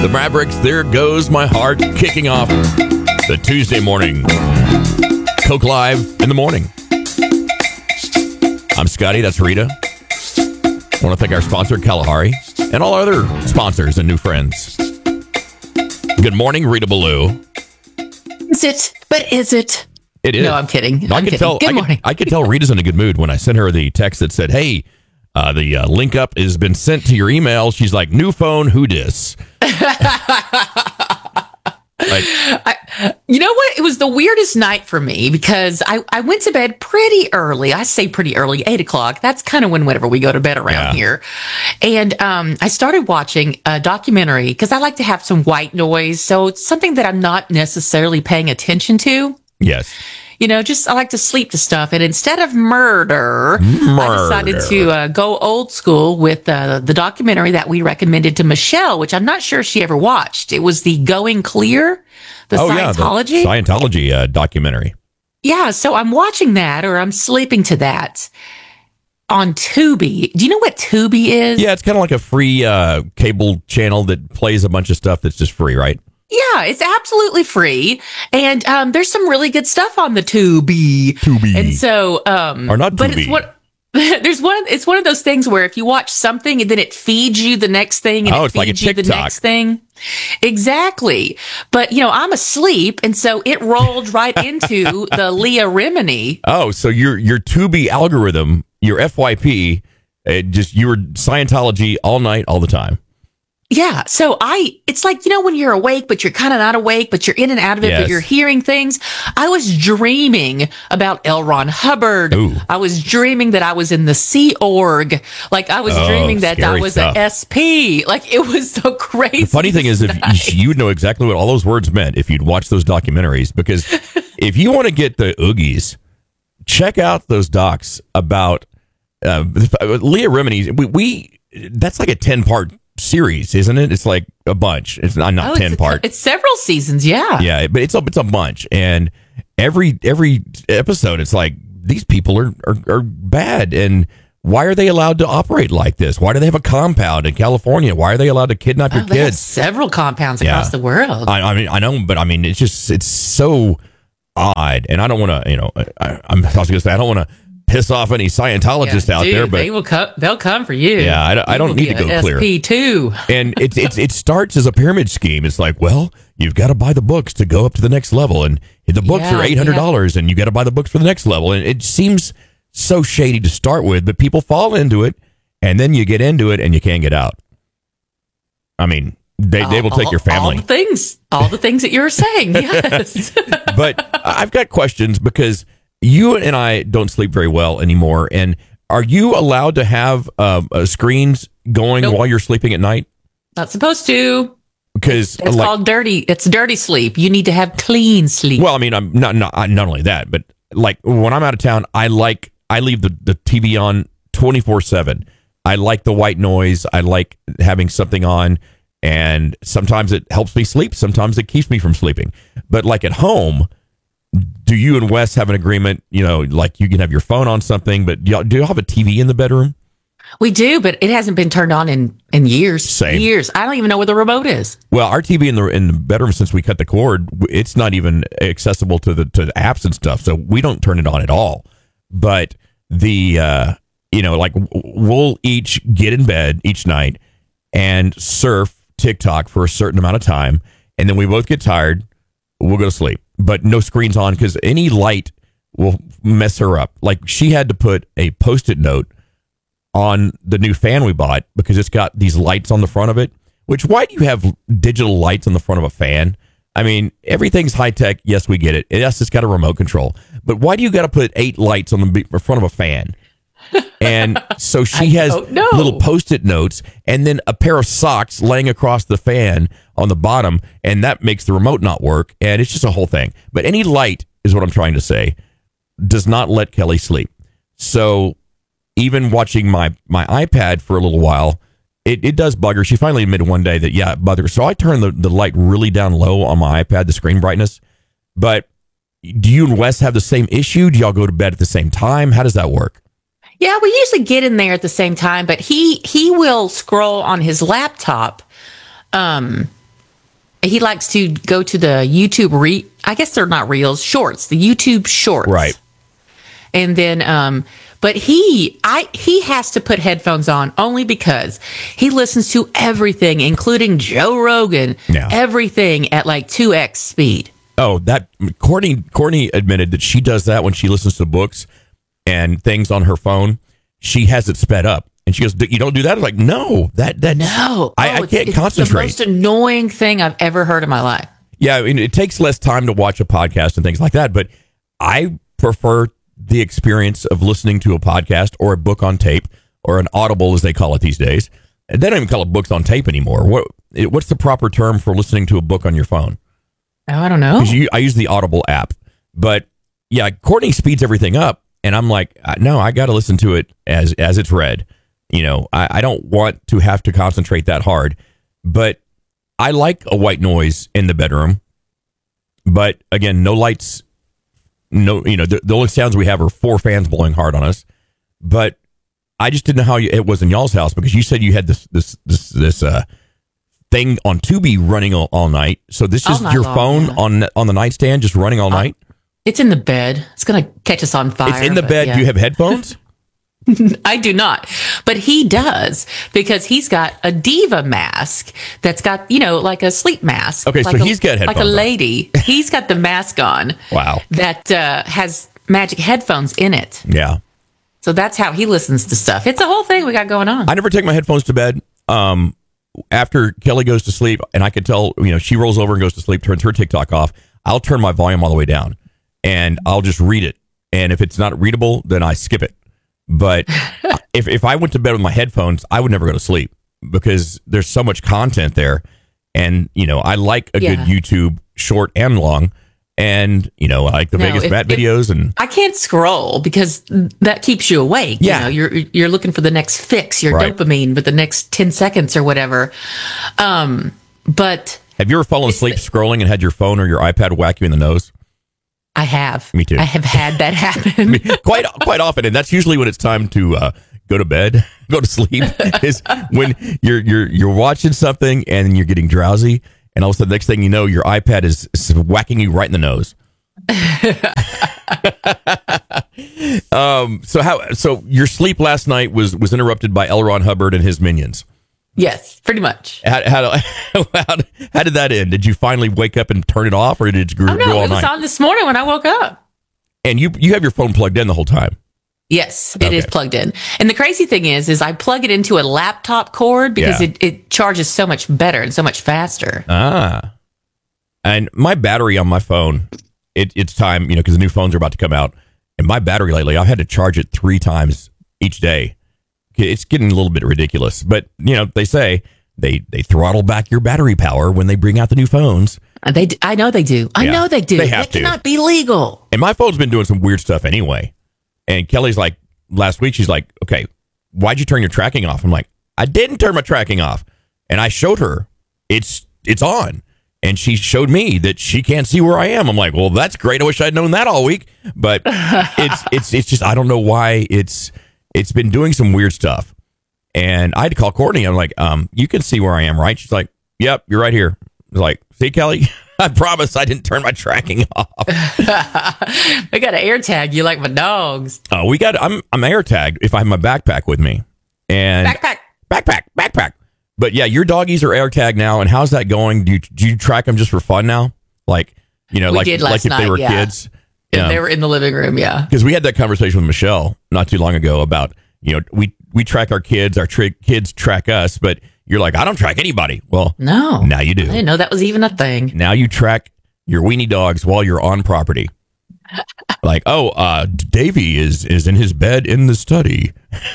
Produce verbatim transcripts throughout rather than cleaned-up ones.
the Mavericks, There Goes My Heart, kicking off the Tuesday morning Coke Live in the morning. I'm Scotty, that's Rita. I want to thank our sponsor, Kalahari, and all other sponsors and new friends. Good morning, Rita Ballou. Is it? But is it? It is. No, I'm kidding. No, I I'm can kidding. tell. Good I morning. Can, I can tell Rita's in a good mood when I sent her the text that said, "Hey, uh, the uh, link up has been sent to your email." She's like, "New phone, who dis?" Like, I, you know what? It was the weirdest night for me because I, I went to bed pretty early. I say pretty early, eight o'clock. That's kind of when whenever we go to bed around Yeah. here. And um, I started watching a documentary because I like to have some white noise. So it's something that I'm not necessarily paying attention to. yes. You know, just I like to sleep to stuff. And instead of murder, Murder. I decided to uh, go old school with uh, the documentary that we recommended to Michelle, which I'm not sure she ever watched. It was the Going Clear, the oh, yeah, Scientology. the Scientology uh, documentary. Yeah, so I'm watching that or I'm sleeping to that on Tubi. Do you know what Tubi is? Yeah, it's kind of like a free uh, cable channel that plays a bunch of stuff that's just free, right? Yeah, it's absolutely free. And um, there's some really good stuff on the Tubi. Tubi. And so, um, Or not but Tubi. it's what. There's one. It's one of those things where if you watch something and then it feeds you the next thing, and Oh, it it's like a feeds you the TikTok. next thing. Exactly. But you know, I'm asleep, and so it rolled right into the Leah Remini. Oh, so your your Tubi algorithm, your F Y P, it just you were Scientology all night, all the time. Yeah. So I, it's like, you know, when you're awake, but you're kind of not awake, but you're in and out of it, Yes. but you're hearing things. I was dreaming about L. Ron Hubbard. Ooh. I was dreaming that I was in the Sea Org. Like I was Oh, dreaming that I scary was stuff. a S P. Like it was so crazy. The funny thing is, if you would know exactly what all those words meant if you'd watch those documentaries, because if you want to get the oogies, check out those docs about uh, Leah Remini. We, we that's like a ten part series, isn't it? It's like a bunch. It's not not Oh, ten it's, part. it's several seasons. Yeah. Yeah, but it's a it's a bunch, and every every episode, it's like these people are are, are bad, and why are they allowed to operate like this? Why do they have a compound in California? Why are they allowed to kidnap your Oh, they have kids? several compounds Yeah. across the world. I, I mean, I know, but I mean, it's just it's so odd, and I don't want to, you know, I, I'm I was gonna say I don't want to piss off any Scientologists Yeah, out dude, there, but they will come. They'll come for you. Yeah, I don't- I You don't will need to get go a clear. S P too. and it's it's it starts as a pyramid scheme. It's like, well, you've got to buy the books to go up to the next level, and the books Yeah, are eight hundred dollars, and you got to buy the books for the next level, and it seems so shady to start with, but people fall into it, and then you get into it, and you can't get out. I mean, they they will take All- your family, All the things, all the things that you were saying. Yes. but I've got questions because you and I don't sleep very well anymore, and are you allowed to have uh, uh, screens going Nope. while you're sleeping at night? Not supposed to. Because It's like, called dirty. It's dirty sleep. You need to have clean sleep. well, I mean, I'm not not not only that, but like when I'm out of town, I like I leave the, the T V on twenty-four seven. I like the white noise. I like having something on, and sometimes it helps me sleep. Sometimes it keeps me from sleeping. But like at home, do you and Wes have an agreement? You know, like you can have your phone on something, but do y'all, do y'all have a T V in the bedroom? We do, but it hasn't been turned on in, in years. Same. Years. I don't even know where the remote is. Well, our T V in the in the bedroom, since we cut the cord, it's not even accessible to the to the apps and stuff, so we don't turn it on at all. But the uh, you know, like we'll each get in bed each night and surf TikTok for a certain amount of time, and then we both get tired. We'll go to sleep, but no screens on because any light will mess her up. Like she had to put a Post-it note on the new fan we bought because it's got these lights on the front of it. Which, why do you have digital lights on the front of a fan? I mean, everything's high tech. Yes, we get it. Yes, it's got a remote control. But why do you got to put eight lights on the be- front of a fan? And so she I has don't know. little Post-it notes and then a pair of socks laying across the fan on the bottom, and that makes the remote not work. And it's just a whole thing. But any light, is what I'm trying to say, does not let Kelly sleep. So even watching my, my iPad for a little while, it, it does bug her. She finally admitted one day that, yeah, it bothered her. So I turned the, the light really down low on my iPad, the screen brightness. But do you and Wes have the same issue? Do y'all go to bed at the same time? How does that work? Yeah, we usually get in there at the same time, but he he will scroll on his laptop um he likes to go to the YouTube re. I guess they're not reels, shorts. The YouTube shorts, Right. And then, um, but he, I, he has to put headphones on only because he listens to everything, including Joe Rogan, Yeah. everything at like two X speed. Oh, that Courtney, Courtney admitted that she does that when she listens to books and things on her phone. She has it sped up. And she goes, "You don't do that?" I'm like, no, that, that, No. I, Oh, I it's- can't it's concentrate. the most annoying thing I've ever heard in my life. Yeah, I mean, it takes less time to watch a podcast and things like that, but I prefer the experience of listening to a podcast or a book on tape or an audible, as they call it these days. And they don't even call it books on tape anymore. What it- what's the proper term for listening to a book on your phone? Oh, I don't know. 'Cause you, I use the Audible app, but yeah, Courtney speeds everything up, and I'm like, uh, no, I got to listen to it as as it's read. You know, I, I don't want to have to concentrate that hard, but I like a white noise in the bedroom. But again, no lights, no, you know, the, the only sounds we have are four fans blowing hard on us. But I just didn't know how you, it was in y'all's house, because you said you had this this this this uh thing on Tubi running all, all night. So this All is night your long, phone yeah. on on the nightstand just running all night. It's in the bed. It's going to catch us on fire. It's in the but bed. yeah. Do you have headphones? I do not, but he does, because he's got a diva mask that's got, you know, like a sleep mask. Okay, like so a, he's got like a headphones on. lady. He's got the mask on. Wow. That uh, has magic headphones in it. Yeah. So that's how he listens to stuff. It's a whole thing we got going on. I never take my headphones to bed. Um, after Kelly goes to sleep, and I can tell, you know, she rolls over and goes to sleep, turns her TikTok off. I'll turn my volume all the way down, and I'll just read it. And if it's not readable, then I skip it. But if if I went to bed with my headphones, I would never go to sleep, because there's so much content there. And, you know, I like a Yeah. good YouTube short and long. And, you know, I like the No, Vegas if- Bat if- videos. And I can't scroll because that keeps you awake. Yeah. You know, you're you're looking for the next fix, your Right. dopamine with the next ten seconds or whatever. Um, but have you ever fallen It's asleep the- scrolling and had your phone or your iPad whack you in the nose? I have. Me too. I have had that happen. quite quite often, and that's usually when it's time to uh, go to bed, go to sleep. Is when you're you're you're watching something and you're getting drowsy, and all of a sudden, next thing you know, your iPad is, is whacking you right in the nose. um. So how? So your sleep last night was was interrupted by L. Ron Hubbard and his minions. Yes, pretty much. How how, how, how did that end? Did you finally wake up and turn it off, or did it go, Oh go no, all it was night? on this morning when I woke up. And you you have your phone plugged in the whole time. Yes, it is Okay. plugged in. And the crazy thing is, is I plug it into a laptop cord because Yeah. it, it charges so much better and so much faster. Ah. And my battery on my phone, it, it's time, you know, because the new phones are about to come out. And my battery lately, I've had to charge it three times each day. It's getting a little bit ridiculous. But, you know, they say they, they throttle back your battery power when they bring out the new phones. And They, d- I know they do. I Yeah, know they do. they have that to. cannot be legal. And my phone's been doing some weird stuff anyway. And Kelly's like, last week, she's like, okay, why'd you turn your tracking off? I'm like, I didn't turn my tracking off. And I showed her it's it's on. And she showed me that she can't see where I am. I'm like, well, that's great. I wish I'd known that all week. But it's it's it's just I don't know why it's it's been doing some weird stuff. And I had to call Courtney. I'm like, um, you can see where I am, right? She's like, yep, you're right here. I was like, see, Kelly, I promise I didn't turn my tracking off. I got an air tag. You like my dogs. Uh, we got. I'm I'm air tagged if I have my backpack with me. And Backpack. backpack, backpack. But yeah, your doggies are air tagged now. And how's that going? Do you do you track them just for fun now? Like you know, We like did like last if they night, were yeah. kids. And they were in the living room. Yeah. Because we had that conversation with Michelle not too long ago about you know we we track our kids, our tra- kids track us, but you're like I don't track anybody. Well, No. now you do. I didn't know that was even a thing. Now you track your weenie dogs while you're on property. Like, oh, uh, Davey is is in his bed in the study.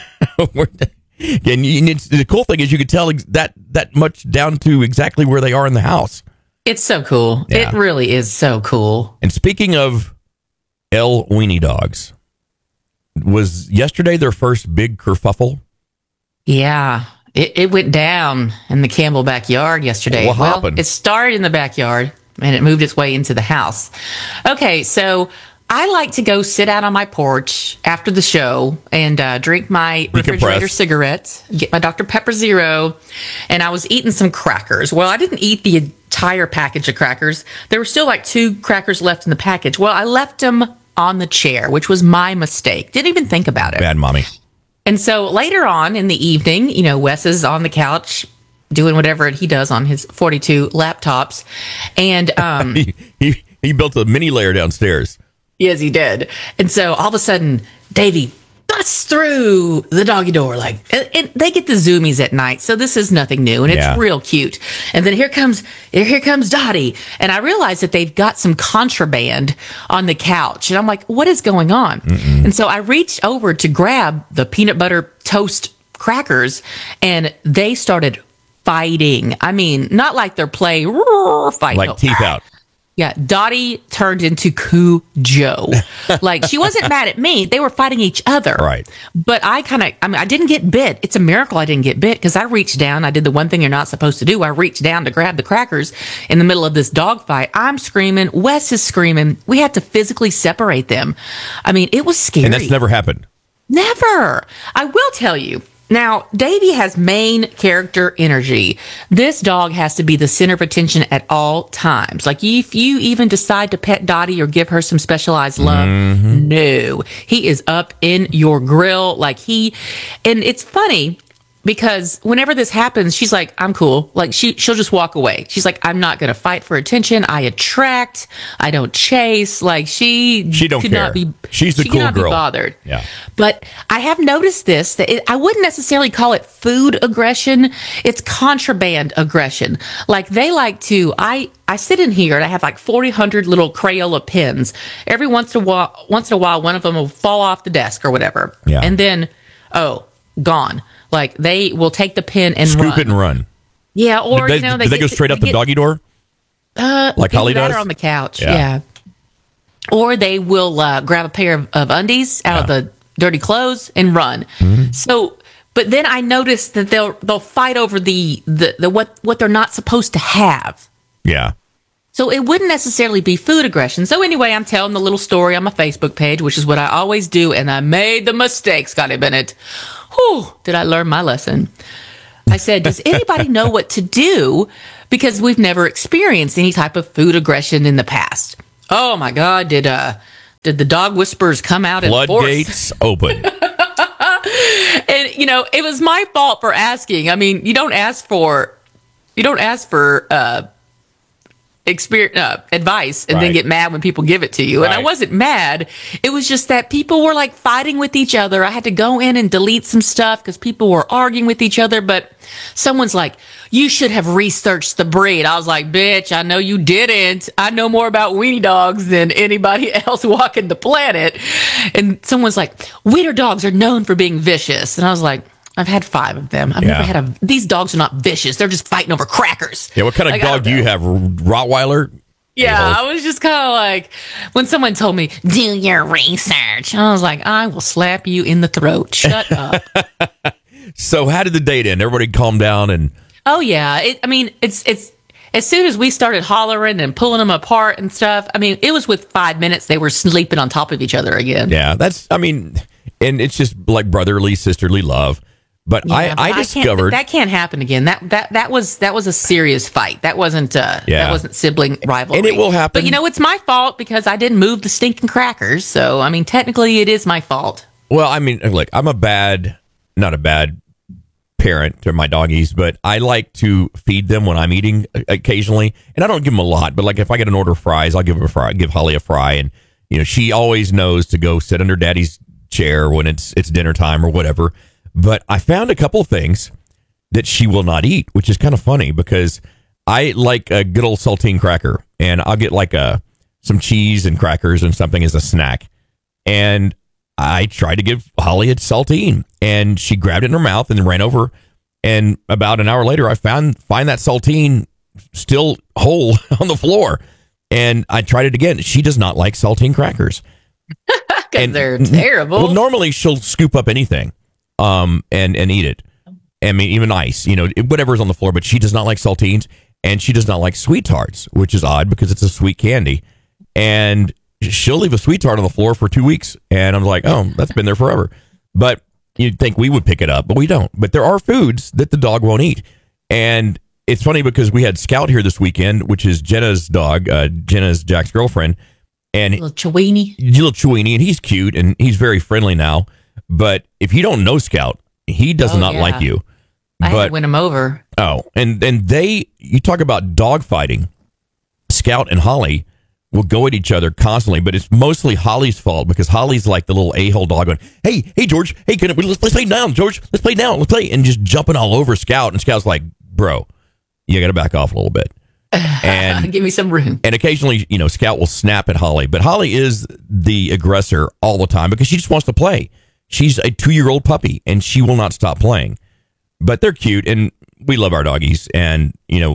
And you, it's, the cool thing is you can tell ex- that that much down to exactly where they are in the house. It's so cool. Yeah. It really is so cool. And speaking of L weenie dogs, was yesterday their first big kerfuffle? Yeah. It, it went down in the Campbell backyard yesterday. What well, happened? it started in the backyard and it moved its way into the house. Okay, so I like to go sit out on my porch after the show and uh, drink my refrigerator Decompress. cigarettes, get my Doctor Pepper Zero, and I was eating some crackers. Well, I didn't eat the entire package of crackers. There were still like two crackers left in the package. Well, I left them on the chair, which was my mistake. Didn't even think about it. Bad mommy. And so later on in the evening, you know, Wes is on the couch doing whatever he does on his forty-two laptops. And um, he, he, he built a mini layer downstairs. Yes, he did. And so all of a sudden, Davey busts through the doggy door. Like, and, and they get the zoomies at night, so this is nothing new, and it's Yeah. real cute. And then here comes here comes Dottie, and I realize that they've got some contraband on the couch, and I'm like, what is going on? Mm-mm. And so I reached over to grab the peanut butter toast crackers, and they started fighting. I mean, not like they're play roar, fight, Like no. teeth out. Yeah, Dottie turned into Cujo. Like, she wasn't mad at me. They were fighting each other. Right. But I kind of, I mean, I didn't get bit. It's a miracle I didn't get bit because I reached down. I did the one thing you're not supposed to do. I reached down to grab the crackers in the middle of this dog fight. I'm screaming. Wes is screaming. We had to physically separate them. I mean, it was scary. And that's never happened. Never. I will tell you. Now, Davey has main character energy. This dog has to be the center of attention at all times. Like, if you even decide to pet Dottie or give her some specialized love, mm-hmm. no. He is up in your grill. Like, he, and it's funny because whenever this happens, she's like, I'm cool. Like, she, she'll just walk away. She's like, I'm not going to fight for attention. I attract. I don't chase. Like, she, she don't could care. not be, She's the she cool cannot girl. Be bothered. Yeah. But I have noticed this, that it, I wouldn't necessarily call it food aggression. It's contraband aggression. Like, they like to, I, I sit in here and I have like four hundred little Crayola pens. Every once in a while, once in a while, one of them will fall off the desk or whatever. Yeah. And then, oh, gone. Like, they will take the pen and Scoop run. it and run. Yeah, or, Did they, you know, they, did they get go to- straight up they the get- doggy door? Uh, Like Holly either that does? or on the couch, Yeah. yeah. Or they will uh, grab a pair of, of undies out Yeah. of the dirty clothes and run. Mm-hmm. So, but then I noticed that they'll they'll fight over the, the, the what what they're not supposed to have. Yeah. So it wouldn't necessarily be food aggression. So anyway, I'm telling the little story on my Facebook page, which is what I always do, and I made the mistake, Scotty Bennett. Whew, did I learn my lesson? I said, does anybody know what to do? Because we've never experienced any type of food aggression in the past. Oh my God, did uh did the dog whisperers come out in force? Floodgates open. And you know, it was my fault for asking. I mean, you don't ask for you don't ask for uh experience uh, advice and Right. then get mad when people give it to you. And I Right. wasn't mad. It was just that people were like fighting with each other. I had to go in and delete some stuff because people were arguing with each other. But someone's like, you should have researched the breed. I was like, bitch, I know you didn't. I know more about weenie dogs than anybody else walking the planet. And someone's like, wiener dogs are known for being vicious. And I was like, I've had five of them. I've Yeah. never had a. These dogs are not vicious. They're just fighting over crackers. Yeah, what kind of Like, I dog don't do you know. have? Rottweiler? Yeah, A-hole. I was just kind of like, when someone told me, do your research, I was like, I will slap you in the throat. Shut up. So how did the date end? Everybody calm down and Oh, yeah. It, I mean, it's it's as soon as we started hollering and pulling them apart and stuff, I mean, it was with five minutes, they were sleeping on top of each other again. yeah, that's I mean, and it's just like brotherly, sisterly love. But Yeah, I, but I can't- discovered that can't happen again. That that that was that was a serious fight. That wasn't uh Yeah. that wasn't sibling rivalry. And it will happen. But you know, it's my fault because I didn't move the stinking crackers. So I mean, technically, it is my fault. Well, I mean, look, I'm a bad, not a bad parent to my doggies, but I like to feed them when I'm eating occasionally, and I don't give them a lot. But like if I get an order of fries, I'll give them a fry, give Holly a fry, and you know she always knows to go sit under Daddy's chair when it's it's dinner time or whatever. But I found a couple of things that she will not eat, which is kind of funny because I like a good old saltine cracker, and I'll get like a some cheese and crackers and something as a snack, and I tried to give Holly a saltine, and she grabbed it in her mouth and ran over. And about an hour later, I found find that saltine still whole on the floor. And I tried it again. She does not like saltine crackers. Because And- they're terrible. Well, normally she'll scoop up anything, um, and and eat it. I mean, even ice, you know, whatever's on the floor. But she does not like saltines, and she does not like sweet tarts, which is odd because it's a sweet candy. And she'll leave a sweet tart on the floor for two weeks, and I'm like, oh, that's been there forever. But you'd think we would pick it up, but we don't. But there are foods that the dog won't eat, and it's funny because we had Scout here this weekend, which is Jenna's dog. Uh, Jenna's Jack's girlfriend. And little Chewini. Little Chewini, and he's cute, and he's very friendly now. But if you don't know Scout, he does oh, not yeah. like you. I but, had to win him over. Oh, and, and they, you talk about dog fighting. Scout and Holly will go at each other constantly, but it's mostly Holly's fault because Holly's like the little a-hole dog going, hey, hey, George, hey, can we, let's, let's play now, George. Let's play now. Let's play. And just jumping all over Scout. And Scout's like, bro, you got to back off a little bit. And give me some room. And occasionally, you know, Scout will snap at Holly, but Holly is the aggressor all the time because she just wants to play. She's a two-year-old puppy, and she will not stop playing. But they're cute, and we love our doggies. And, you know,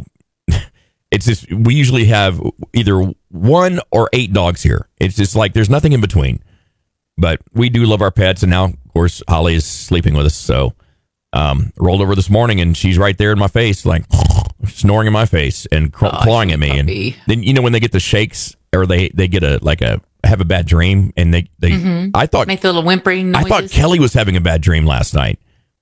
it's just, we usually have either one or eight dogs here. It's just like there's nothing in between. But we do love our pets, and now, of course, Holly is sleeping with us. So um, rolled over this morning, and she's right there in my face, like snoring in my face and cr- oh, clawing at me. Puppy. And then, you know, when they get the shakes or they, they get a like a have a bad dream, and they, they mm-hmm. I thought make the little whimpering noises. I thought Kelly was having a bad dream last night,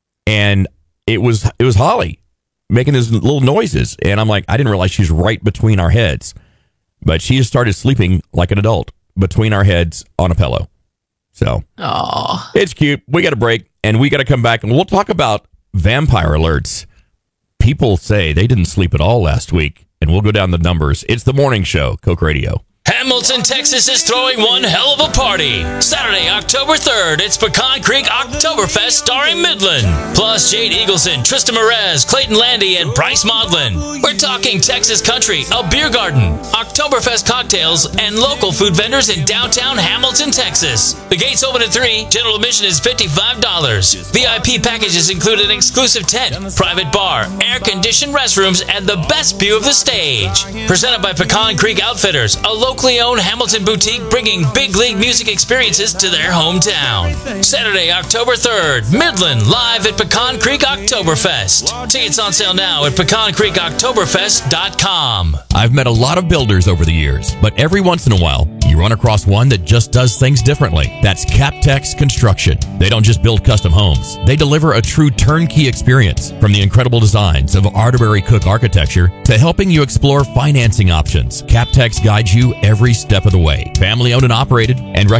and it was it was Holly making those little noises, and I'm like, I didn't realize she's right between our heads, but she has started sleeping like an adult between our heads on a pillow. So Aww. It's cute. We got a break, and we got to come back, and we'll talk about vampire alerts. People say they didn't sleep at all last week, and we'll go down the numbers. It's the morning show, Coke Radio. Hamilton, Texas is throwing one hell of a party. Saturday, October third, it's Pecan Creek Oktoberfest starring Midland. Plus Jade Eagleson, Trista Merez, Clayton Landy, and Bryce Maudlin. We're talking Texas country, a beer garden, Oktoberfest cocktails, and local food vendors in downtown Hamilton, Texas. The gates open at three. General admission is fifty-five dollars. V I P packages include an exclusive tent, private bar, air-conditioned restrooms, and the best view of the stage. Presented by Pecan Creek Outfitters, a local locally owned Hamilton boutique bringing big league music experiences to their hometown. Saturday, October third, Midland live at Pecan Creek Oktoberfest. Tickets on sale now at pecan creek oktoberfest dot com. I've met a lot of builders over the years, but every once in a while, you run across one that just does things differently. That's Captex Construction. They don't just build custom homes. They deliver a true turnkey experience, from the incredible designs of Arterbury Cook architecture to helping you explore financing options. Captex guides you every step of the way. Family owned and operated and recommended